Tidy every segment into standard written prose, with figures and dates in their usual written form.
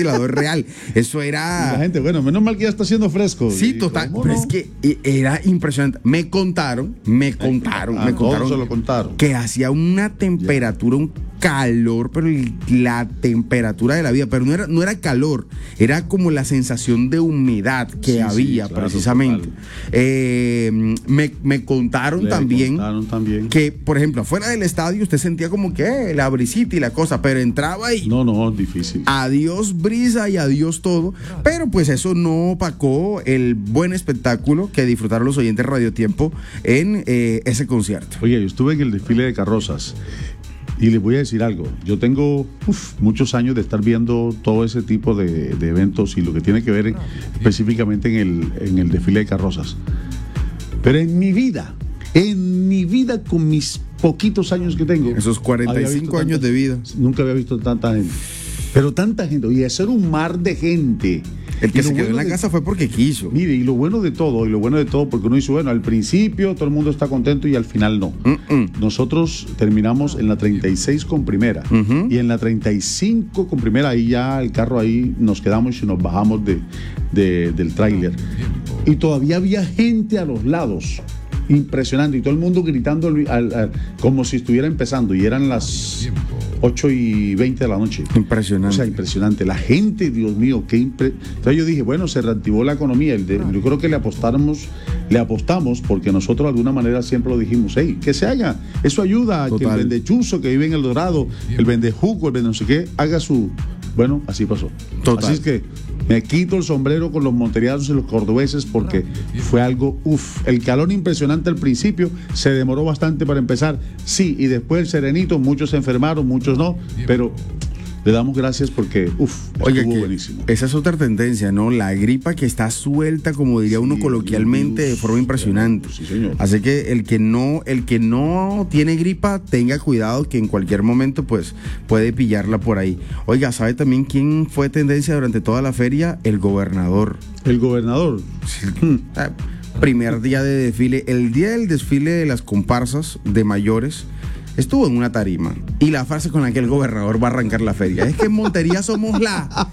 ventilador real. Eso era... Y la gente, bueno, menos mal que ya está haciendo fresco. Sí, total. Pero es que era impresionante. Me contaron Todos se lo contaron. que hacía una temperatura, un calor, pero la temperatura de la vida, pero no era calor, era como la sensación de humedad que había, claro, precisamente. Me contaron también que, por ejemplo, afuera del estadio usted sentía como que la brisita y la cosa, pero entraba y difícil. Adiós brisa y adiós todo, pero pues eso no opacó el buen espectáculo que disfrutaron los oyentes de Radio Tiempo en ese concierto. Oye, yo estuve en el desfile de carrozas. Y les voy a decir algo, yo tengo muchos años de estar viendo todo ese tipo de eventos y lo que tiene que ver específicamente en el desfile de carrozas. Pero en mi vida con mis poquitos años que tengo, esos 45 años de vida, nunca había visto tanta gente. Pero tanta gente, y hacer un mar de gente. El que se quedó en la casa fue porque quiso. Mire, y lo bueno de todo, porque uno dice, bueno, al principio todo el mundo está contento y al final no. Nosotros terminamos en la 36 con primera. Y en la 35 con primera, ahí ya el carro ahí nos quedamos y nos bajamos del tráiler. Y todavía había gente a los lados. Impresionante, y todo el mundo gritando como si estuviera empezando, y eran las 8:20 de la noche. Impresionante. O sea, impresionante. La gente, Dios mío, entonces yo dije, bueno, se reactivó la economía. Yo creo que le apostamos, porque nosotros de alguna manera siempre lo dijimos, hey, que se haga, eso ayuda a que el vendechuzo que vive en El Dorado, el vendejuco, el vende no sé qué, haga su... Bueno, así pasó. Total. Así es que me quito el sombrero con los monterianos y los cordobeses, porque fue algo, el calor impresionante al principio, se demoró bastante para empezar, sí, y después el serenito, muchos se enfermaron, muchos no, pero le damos gracias porque, estuvo buenísimo. Esa es otra tendencia, ¿no? La gripa que está suelta, como diría uno coloquialmente, de forma impresionante. Sí, señor. Así que el que no tiene gripa, tenga cuidado que en cualquier momento, pues, puede pillarla por ahí. Oiga, ¿sabe también quién fue tendencia durante toda la feria? El gobernador. ¿El gobernador? Sí. Primer día de desfile, el día del desfile de las comparsas de mayores. Estuvo en una tarima y la frase con la que el gobernador va a arrancar la feria es que en Montería somos la...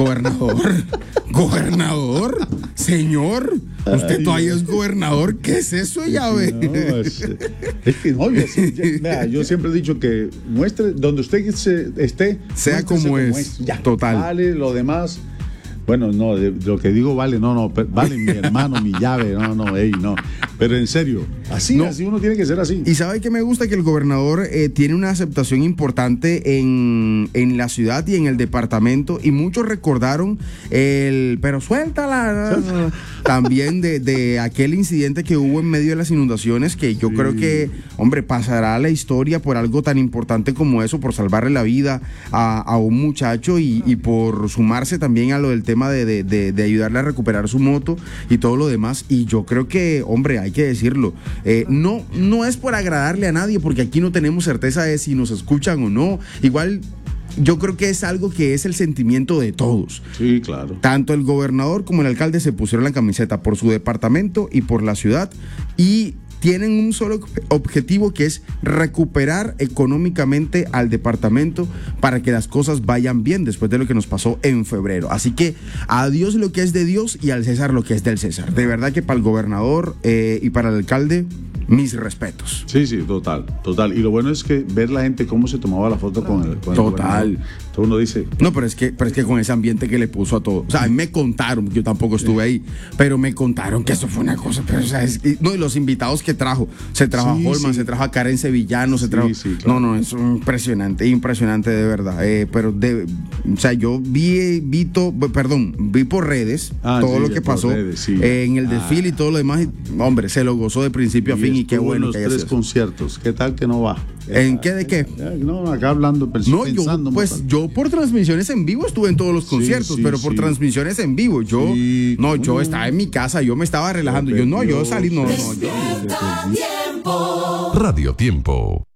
Gobernador, señor, usted todavía es gobernador, ¿qué es eso, llave? Es que no, yo siempre he dicho que muestre donde usted esté, sea como es. Ya, total. Vale, lo demás... Bueno, no, lo que digo vale, vale mi hermano, mi llave, no. Pero en serio, así uno tiene que ser así. Y sabe que me gusta que el gobernador tiene una aceptación importante en la ciudad y en el departamento, y muchos recordaron pero suéltala, también de aquel incidente que hubo en medio de las inundaciones, que yo creo que, hombre, pasará a la historia por algo tan importante como eso, por salvarle la vida a un muchacho y por sumarse también a lo del tema de ayudarle a recuperar su moto y todo lo demás. Y yo creo que, hombre, hay que decirlo, no es por agradarle a nadie, porque aquí no tenemos certeza de si nos escuchan o no. Igual yo creo que es algo que es el sentimiento de todos. Sí, claro. Tanto el gobernador como el alcalde se pusieron la camiseta por su departamento y por la ciudad, y tienen un solo objetivo, que es recuperar económicamente al departamento para que las cosas vayan bien después de lo que nos pasó en febrero. Así que a Dios lo que es de Dios y al César lo que es del César. De verdad que para el gobernador y para el alcalde, mis respetos. Sí, total. Y lo bueno es que ver la gente cómo se tomaba la foto con el total. Todo uno dice... No, pero es que con ese ambiente que le puso a todo. O sea, me contaron, yo tampoco estuve ahí, pero me contaron que eso fue una cosa. Pero, o sea, y los invitados que trajo. Se trajo a Holman, se trajo a Karen Sevillano, se trajo... Claro. No, es impresionante de verdad. Pero, o sea, yo vi por redes todo lo que pasó en el desfile y todo lo demás. Y, hombre, se lo gozó de principio a fin, y qué bueno los que haya 3 conciertos. ¿Qué tal que no va? ¿En qué de qué? No, acá hablando, pensando. Yo por transmisiones en vivo estuve en todos los conciertos, pero por transmisiones en vivo, yo estaba en mi casa, yo me estaba relajando. Yo salí, Radio Tiempo.